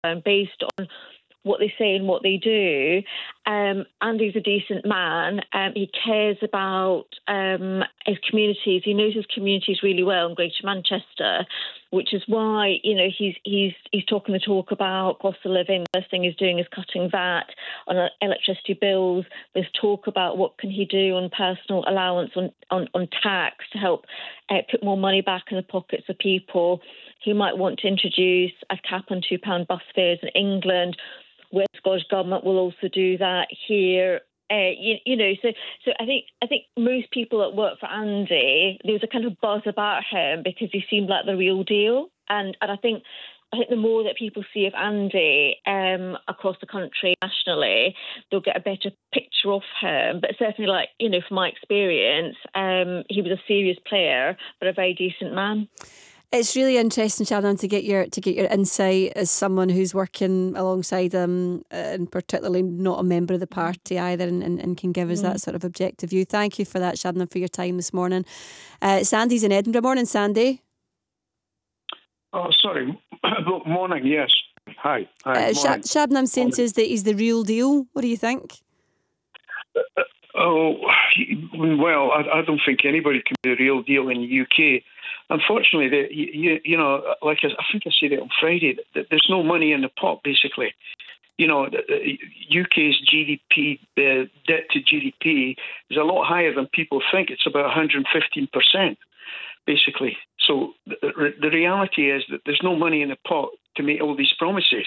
based on what they say and what they do. Andy's a decent man. He cares about his communities. He knows his communities really well in Greater Manchester, which is why, he's talking the talk about cost of living. The first thing he's doing is cutting VAT on electricity bills. There's talk about what can he do on personal allowance on tax to help put more money back in the pockets of people. He might want to introduce a cap on £2 bus fares in England, where the Scottish Government will also do that here. So I think most people that work for Andy, there was a kind of buzz about him because he seemed like the real deal. And I think the more that people see of Andy across the country, nationally, they'll get a better picture of him. But certainly, from my experience, he was a serious player, but a very decent man. It's really interesting, Shannon, to get your insight as someone who's working alongside him, and particularly not a member of the party either, and can give us that sort of objective view. Thank you for that, Shannon, for your time this morning. Sandy's in Edinburgh. Morning, Sandy. Oh, sorry. Morning, yes. Hi. Shabnam saying says that he's the real deal. What do you think? Well, I don't think anybody can be the real deal in the UK. Unfortunately, like I think I said it on Friday, there's no money in the pot, basically. The UK's GDP, the debt to GDP, is a lot higher than people think. It's about 115%, basically. So the reality is that there's no money in the pot to make all these promises,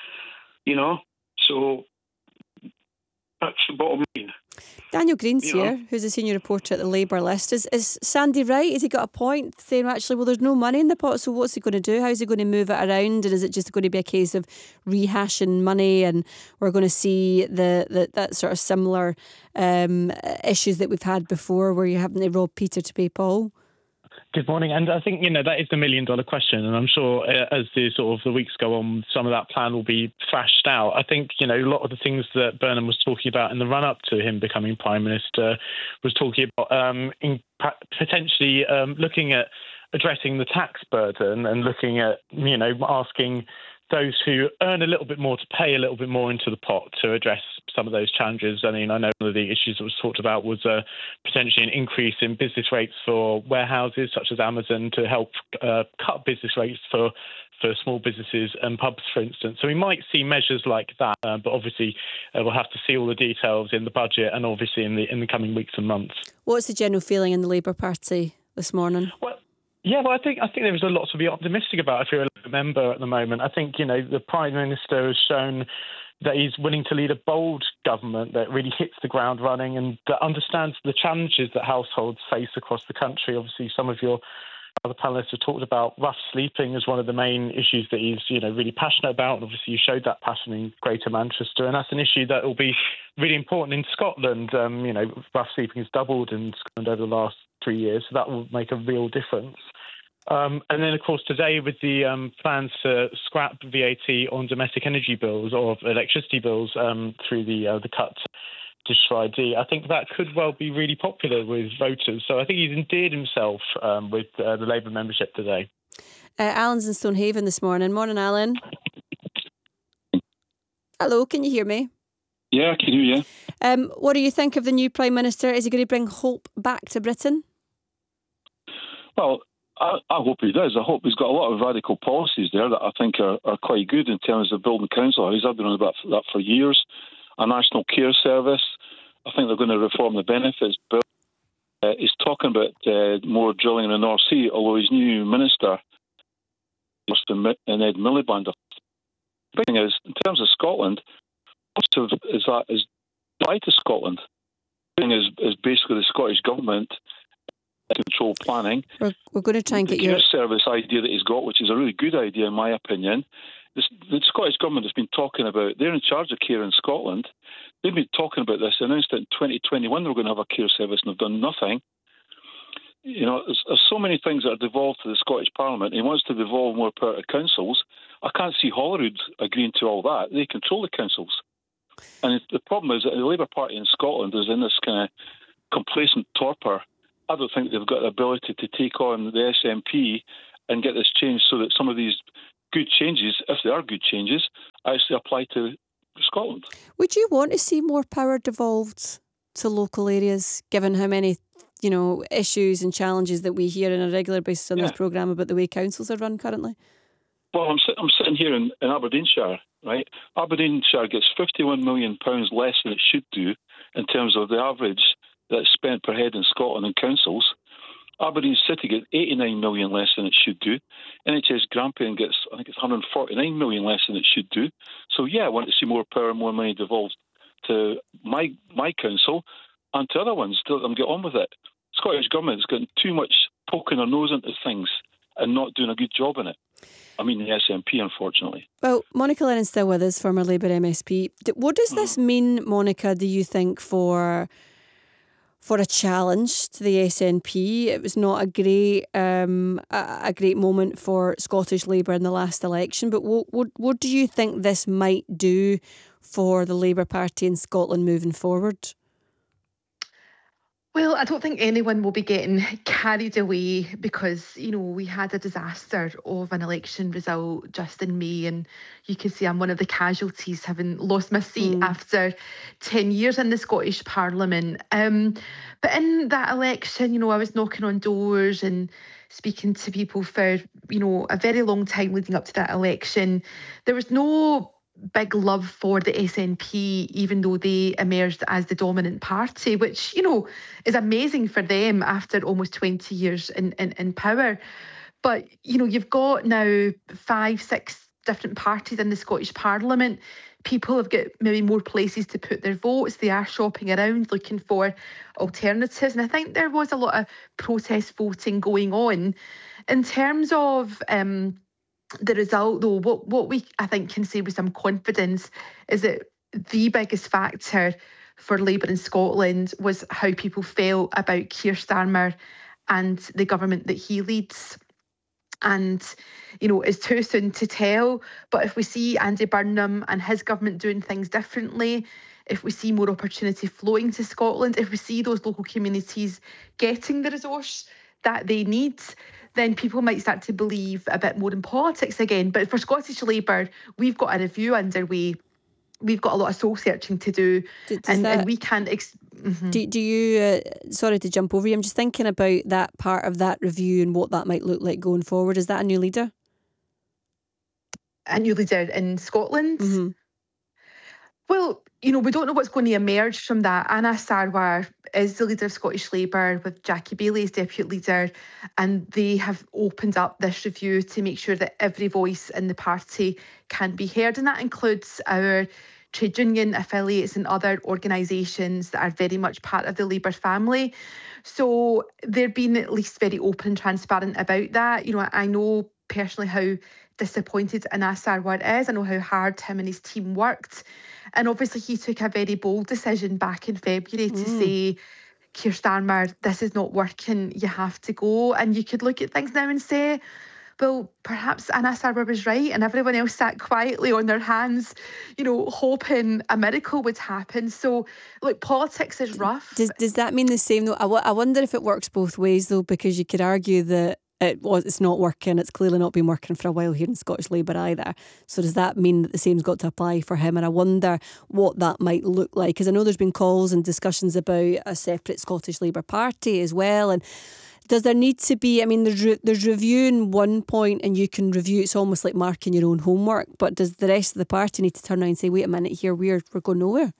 So that's the bottom line. Daniel Green's here, who's a senior reporter at the Labour List. Is Sandy right? Has he got a point saying, actually, well, there's no money in the pot, so what's he going to do? How's he going to move it around? And is it just going to be a case of rehashing money, and we're going to see that sort of similar issues that we've had before, where you're having to rob Peter to pay Paul? Good morning. And I think, that is the million-dollar question. And I'm sure as the weeks go on, some of that plan will be thrashed out. I think, a lot of the things that Burnham was talking about in the run-up to him becoming Prime Minister was talking about potentially looking at addressing the tax burden and looking at, asking those who earn a little bit more to pay a little bit more into the pot to address some of those challenges. I mean, I know one of the issues that was talked about was potentially an increase in business rates for warehouses such as Amazon to help cut business rates for small businesses and pubs, for instance. So we might see measures like that, but obviously we'll have to see all the details in the budget and obviously in the coming weeks and months. What's the general feeling in the Labour Party this morning? I think there is a lot to be optimistic about if you're a member at the moment. I think, the Prime Minister has shown that he's willing to lead a bold government that really hits the ground running and that understands the challenges that households face across the country. Obviously, some of your other panellists have talked about rough sleeping as one of the main issues that he's, really passionate about. And obviously, you showed that passion in Greater Manchester, and that's an issue that will be really important in Scotland. Rough sleeping has doubled in Scotland over the last 3 years, so that will make a real difference. And then, of course, today with the plans to scrap VAT on domestic energy bills or electricity bills through the cut to Digital ID, I think that could well be really popular with voters. So I think he's endeared himself with the Labour membership today. Alan's in Stonehaven this morning. Morning, Alan. Hello, can you hear me? Yeah, I can hear you. What do you think of the new Prime Minister? Is he going to bring hope back to Britain? Well, I hope he does. I hope he's got a lot of radical policies there that I think are quite good in terms of building council houses. I've been on about that for years. A national care service. I think they're going to reform the benefits bill. He's talking about more drilling in the North Sea, although his new minister, Ed Miliband. The thing is, in terms of Scotland, most of that is tied to Scotland. The thing is basically the Scottish government control planning. We're going to try and get your service idea that he's got, which is a really good idea in my opinion. The Scottish government has been talking about, they're in charge of care in Scotland. They've been talking about this, announced it in 2021 they were going to have a care service and they've done nothing. There's so many things that are devolved to the Scottish Parliament. He wants to devolve more power to councils. I can't see Holyrood agreeing to all that. They control the councils. And the problem is that the Labour Party in Scotland is in this kind of complacent torpor. I don't think they've got the ability to take on the SNP and get this changed so that some of these good changes, if they are good changes, actually apply to Scotland. Would you want to see more power devolved to local areas, given how many, issues and challenges that we hear on a regular basis on this programme about the way councils are run currently? Well, I'm sitting here in Aberdeenshire, right? Aberdeenshire gets £51 million less than it should do in terms of the average that's spent per head in Scotland in councils. Aberdeen City gets 89 million less than it should do. NHS Grampian gets, I think it's 149 million less than it should do. So I want to see more power and more money devolved to my council and to other ones to let them get on with it. Scottish Government's gotten too much poking their nose into things and not doing a good job in it. I mean the SNP, unfortunately. Well, Monica Lennon's still with us, former Labour MSP. What does this mean, Monica, do you think, for a challenge to the SNP? It was not a great moment for Scottish Labour in the last election, but what do you think this might do for the Labour Party in Scotland moving forward? Well, I don't think anyone will be getting carried away because, we had a disaster of an election result just in May, and you can see I'm one of the casualties, having lost my seat after 10 years in the Scottish Parliament. But in that election, I was knocking on doors and speaking to people for, a very long time leading up to that election. There was no big love for the SNP, even though they emerged as the dominant party, which, is amazing for them after almost 20 years in power. But, you've got now 5-6 different parties in the Scottish Parliament. People have got maybe more places to put their votes. They are shopping around looking for alternatives. And I think there was a lot of protest voting going on. In terms of the result, though, what we, I think, can say with some confidence is that the biggest factor for Labour in Scotland was how people felt about Keir Starmer and the government that he leads. And, it's too soon to tell. But if we see Andy Burnham and his government doing things differently, if we see more opportunity flowing to Scotland, if we see those local communities getting the resource that they need, then people might start to believe a bit more in politics again. But for Scottish Labour, we've got a review underway. We've got a lot of soul searching to do, and we can't. Do you? Sorry to jump over you. I'm just thinking about that part of that review and what that might look like going forward. Is that a new leader? A new leader in Scotland? Mm-hmm. Well, we don't know what's going to emerge from that. Anna Sarwar is the leader of Scottish Labour with Jackie Baillie as deputy leader, and they have opened up this review to make sure that every voice in the party can be heard, and that includes our trade union affiliates and other organisations that are very much part of the Labour family. So they're being at least very open and transparent about that. I know personally how disappointed Anas Sarwar is. I know how hard him and his team worked. And obviously he took a very bold decision back in February to say, Keir Starmer, this is not working, you have to go. And you could look at things now and say, well, perhaps Anas Sarwar was right, and everyone else sat quietly on their hands, hoping a miracle would happen. So, look, politics is rough. Does that mean the same, though? I wonder if it works both ways, though, because you could argue that it's not working. It's clearly not been working for a while here in Scottish Labour either. So does that mean that the same's got to apply for him? And I wonder what that might look like, because I know there's been calls and discussions about a separate Scottish Labour Party as well. And does there need to be, there's reviewing one point and you can review, it's almost like marking your own homework, but does the rest of the party need to turn around and say, wait a minute here, we're going nowhere?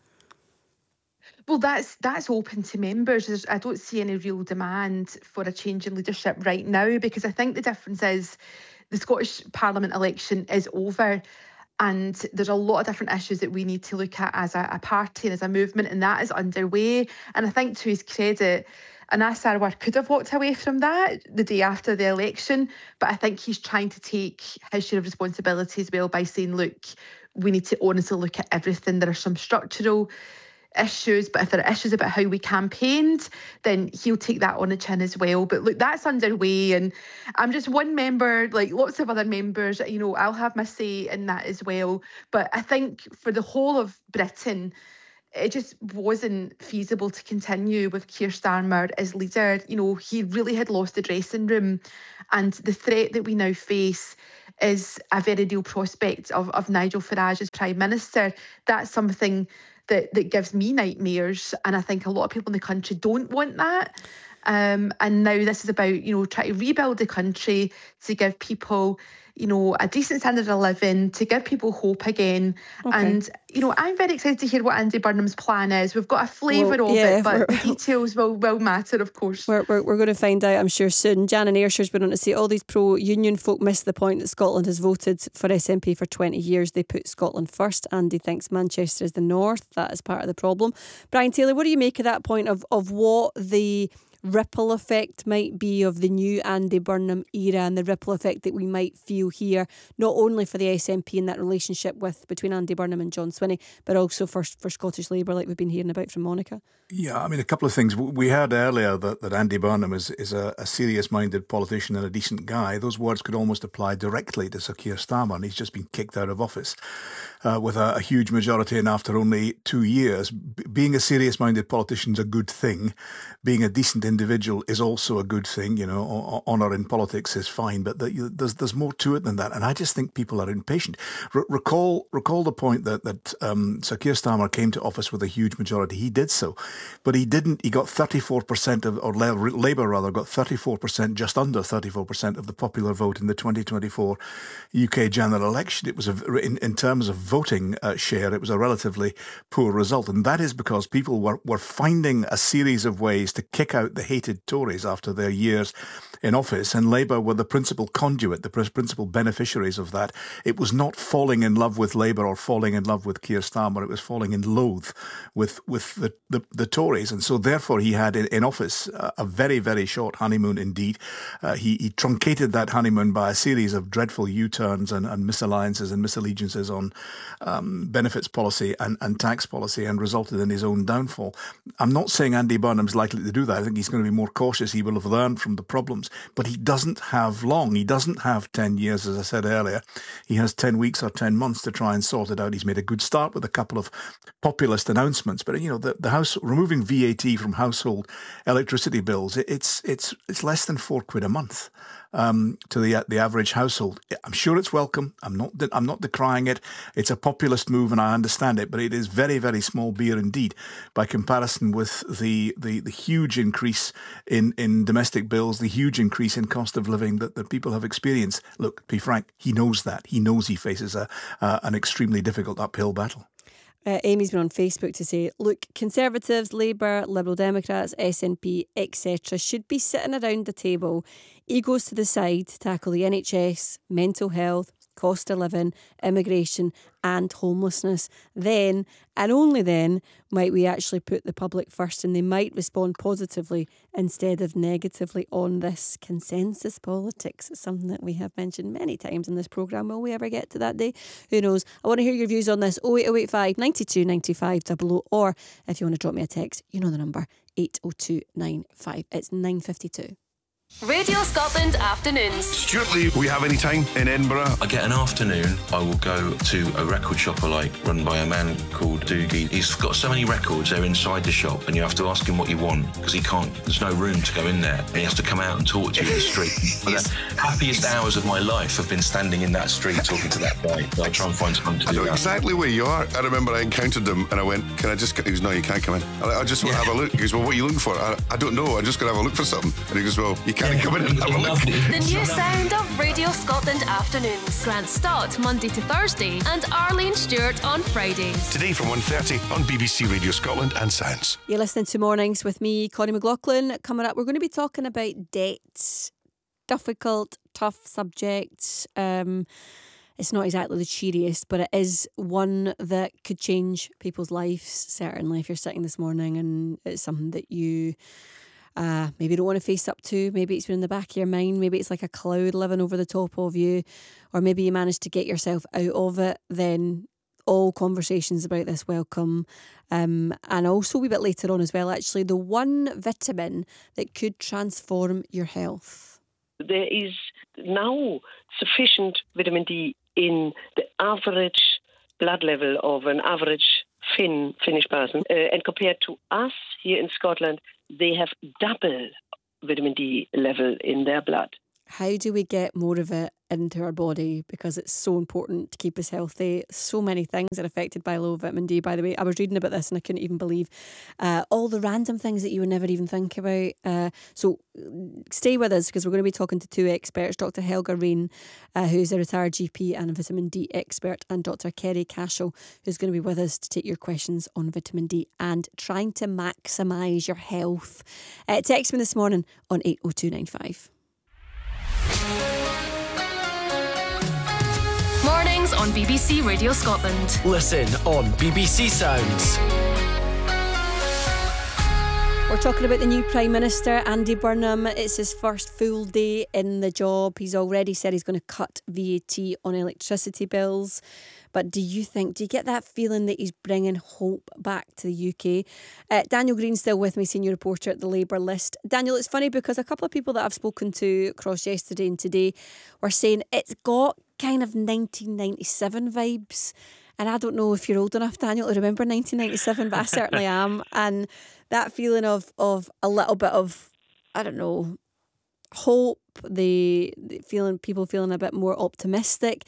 Well, that's open to members. I don't see any real demand for a change in leadership right now, because I think the difference is the Scottish Parliament election is over, and there's a lot of different issues that we need to look at as a party and as a movement, and that is underway. And I think, to his credit, Anas Sarwar could have walked away from that the day after the election, but I think he's trying to take his share of responsibility as well by saying, look, we need to honestly look at everything. There are some structural issues, but if there are issues about how we campaigned, then he'll take that on the chin as well. But look, that's underway, and I'm just one member, like lots of other members, I'll have my say in that as well. But I think for the whole of Britain, it just wasn't feasible to continue with Keir Starmer as leader. He really had lost the dressing room, and the threat that we now face is a very real prospect of Nigel Farage as Prime Minister. That's something that gives me nightmares, and I think a lot of people in the country don't want that. And now this is about, trying to rebuild the country, to give people, a decent standard of living, to give people hope again. Okay. And, I'm very excited to hear what Andy Burnham's plan is. We've got a flavour of it, but the details will matter, of course. We're going to find out, I'm sure, soon. Jan Ayrshire's been on to say all these pro-union folk miss the point that Scotland has voted for SNP for 20 years. They put Scotland first. Andy thinks Manchester is the north. That is part of the problem. Brian Taylor, what do you make of that point of what the ripple effect might be of the new Andy Burnham era, and the ripple effect that we might feel here, not only for the SNP and that relationship between Andy Burnham and John Swinney, but also for Scottish Labour, like we've been hearing about from Monica? Yeah, I mean, a couple of things. We heard earlier that Andy Burnham is a serious-minded politician and a decent guy. Those words could almost apply directly to Sir Keir Starmer, and he's just been kicked out of office with a huge majority, and after only 2 years. Being a serious-minded politician is a good thing. Being a decent individual is also a good thing. Honour in politics is fine, but there's more to it than that. And I just think people are impatient. Recall the point that Sir Keir Starmer came to office with a huge majority. He did so, but he didn't. He got 34% Labour got 34%, just under 34% of the popular vote in the 2024 UK general election. It was in terms of voting share, it was a relatively poor result, and that is because people were finding a series of ways to kick out the hated Tories after their years in office, and Labour were the principal conduit, the principal beneficiaries of that. It was not falling in love with Labour or falling in love with Keir Starmer, it was falling in loathe with the Tories, and so therefore he had in office a very, very short honeymoon indeed. He truncated that honeymoon by a series of dreadful U-turns and misalliances and misallegiances on benefits policy and tax policy, and resulted in his own downfall. I'm not saying Andy Burnham's likely to do that. I think he's going to be more cautious. He will have learned from the problems, but he doesn't have long. He doesn't have 10 years, as I said earlier. He has 10 weeks or 10 months to try and sort it out. He's made a good start with a couple of populist announcements, but the house removing VAT from household electricity bills, it's less than £4 a month. To the average household. I'm sure it's welcome. I'm not decrying it. It's a populist move, and I understand it, but it is very, very small beer indeed by comparison with the huge increase in domestic bills, the huge increase in cost of living that people have experienced. Look, to be frank, he knows that. He knows he faces an extremely difficult uphill battle. Amy's been on Facebook to say, look, Conservatives, Labour, Liberal Democrats, SNP, etc. should be sitting around the table, egos to the side, to tackle the NHS, mental health, cost of living, immigration and homelessness. Then, and only then, might we actually put the public first, and they might respond positively instead of negatively on this. Consensus politics. It's something that we have mentioned many times in this programme. Will we ever get to that day? Who knows? I want to hear your views on this. 08085 92 95 00, or if you want to drop me a text, you know the number, 80295. It's 9:52. Radio Scotland Afternoons. Stuart Lee, we have any time in Edinburgh? I get an afternoon, I will go to a record shop I like, run by a man called Doogie. He's got so many records, they're inside the shop, and you have to ask him what you want, because there's no room to go in there, and he has to come out and talk to you in the street. The happiest hours of my life have been standing in that street talking to that guy. I try and find something to do. I know exactly where you are. I remember I encountered him, and I went, can I just... He goes, no, you can't come in. I just want to have a look. He goes, well, what are you looking for? I don't know, I'm just going to have a look for something. And he goes, well, you can't come in and have a look. The new sound of Radio Scotland Afternoons. Grant Stott Monday to Thursday and Arlene Stewart on Fridays. Today from 1:30 on BBC Radio Scotland and Sounds. You're listening to Mornings with me, Connie McLaughlin. Coming up, we're going to be talking about debt. Difficult, tough subject. It's not exactly the cheeriest, but it is one that could change people's lives, certainly, if you're sitting this morning and it's something that you... maybe you don't want to face up to. Maybe it's been in the back of your mind. Maybe it's like a cloud living over the top of you, or maybe you managed to get yourself out of it. Then all conversations about this welcome, and also a wee bit later on as well, actually, the one vitamin that could transform your health. There is now sufficient vitamin D in the average blood level of an average Finnish person, and compared to us here in Scotland, they have double vitamin D level in their blood. how do we get more of it into our body, because it's so important to keep us healthy. So many things are affected by low vitamin D, by the way. I was reading about this and I couldn't even believe all the random things that you would never even think about. So stay with us, because we're going to be talking to two experts, Dr. Helga Rain, who's a retired GP and a vitamin D expert, and Dr. Kerry Cashel, who's going to be with us to take your questions on vitamin D and trying to maximise your health. Text me this morning on 80295. Mornings on BBC Radio Scotland. Listen on BBC Sounds. We're talking about the new Prime Minister, Andy Burnham. It's his first full day in the job. He's already said he's going to cut VAT on electricity bills. But do you get that feeling that he's bringing hope back to the UK? Daniel Green's still with me, senior reporter at the Labour List. Daniel, it's funny because a couple of people that I've spoken to across yesterday and today were saying it's got kind of 1997 vibes. And I don't know if you're old enough, Daniel, to remember 1997, but I certainly am. And that feeling of a little bit of, I don't know, hope, the feeling, people feeling a bit more optimistic.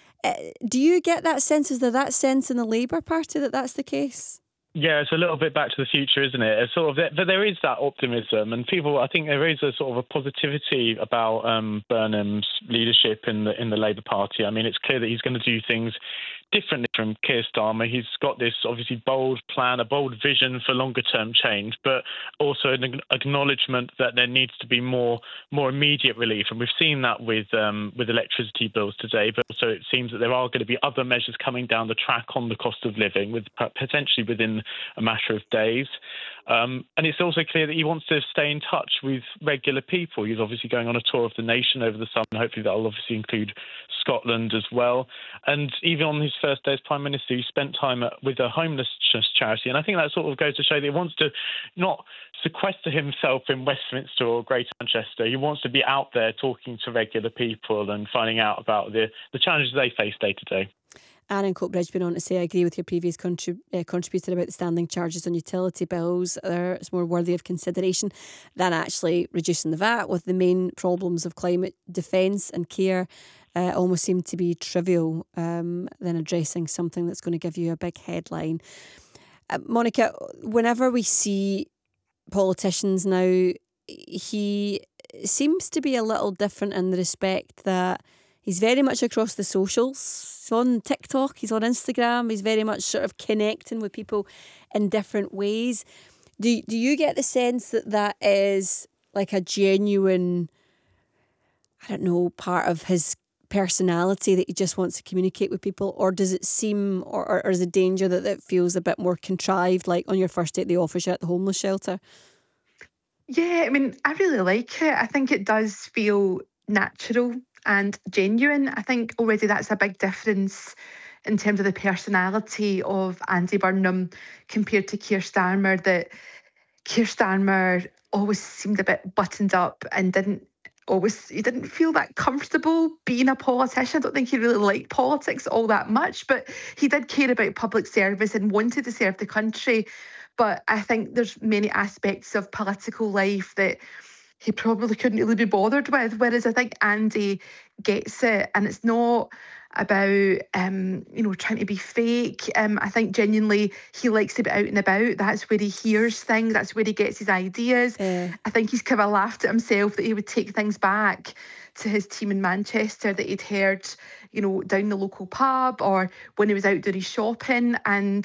Do you get that sense? Is there that sense in the Labour Party that that's the case? Yeah, it's a little bit back to the future, isn't it? It's sort of, but there is that optimism, and people, I think there is a sort of a positivity about Burnham's leadership in the Labour Party. I mean, it's clear that he's going to do things differently from Keir Starmer. He's got this obviously bold plan, a bold vision for longer term change, but also an acknowledgement that there needs to be more immediate relief. And we've seen that with electricity bills today, but also it seems that there are going to be other measures coming down the track on the cost of living, with potentially within a matter of days. And it's also clear that he wants to stay in touch with regular people. He's obviously going on a tour of the nation over the summer. Hopefully that'll obviously include Scotland as well. And even on his first day as Prime Minister, he spent time with a homelessness charity. And I think that sort of goes to show that he wants to not sequester himself in Westminster or Greater Manchester. He wants to be out there talking to regular people and finding out about the challenges they face day to day. Anne in Coatbridge been on to say, I agree with your previous contributor about the standing charges on utility bills. It's more worthy of consideration than actually reducing the VAT, with the main problems of climate defence and care almost seem to be trivial than addressing something that's going to give you a big headline. Monica, whenever we see politicians now, he seems to be a little different in the respect that he's very much across the socials. He's on TikTok, he's on Instagram, he's very much sort of connecting with people in different ways. Do you get the sense that is like a genuine, I don't know, part of his personality, that he just wants to communicate with people? Or does it seem, or is the danger that it feels a bit more contrived, like on your first day at the office, you're at the homeless shelter? Yeah, I mean, I really like it. I think it does feel natural and genuine. I think already that's a big difference in terms of the personality of Andy Burnham compared to Keir Starmer, that Keir Starmer always seemed a bit buttoned up and didn't feel that comfortable being a politician. I don't think he really liked politics all that much, but he did care about public service and wanted to serve the country. But I think there's many aspects of political life that he probably couldn't really be bothered with, whereas I think Andy gets it, and it's not about trying to be fake. I think genuinely he likes to be out and about. That's where he hears things, that's where he gets his ideas. I think he's kind of laughed at himself that he would take things back to his team in Manchester that he'd heard, down the local pub, or when he was out doing his shopping. And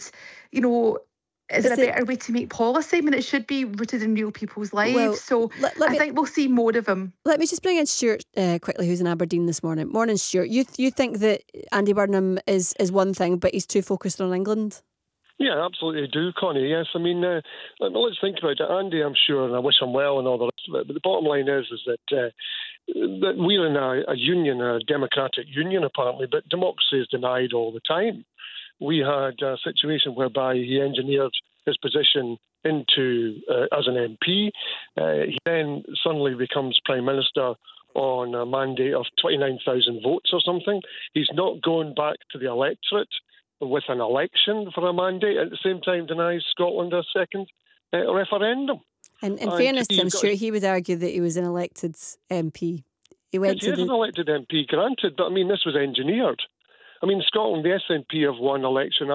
is there a better way to make policy? I mean, it should be rooted in real people's lives. Well, so I think we'll see more of him. Let me just bring in Stuart quickly, who's in Aberdeen this morning. Morning, Stuart. You think that Andy Burnham is one thing, but he's too focused on England? Yeah, absolutely I do, Connie. Yes, I mean, let's think about it. Andy, I'm sure, and I wish him well and all the rest of it, but the bottom line is that we're in a union, a democratic union apparently, but democracy is denied all the time. We had a situation whereby he engineered his position into as an MP. He then suddenly becomes Prime Minister on a mandate of 29,000 votes or something. He's not going back to the electorate with an election for a mandate. At the same time, denies Scotland a second referendum. And in fairness to him, Stuart, he would argue that he was an elected MP. He went yes, to he is an elected MP, granted, but I mean, this was engineered. I mean, Scotland, the SNP have won election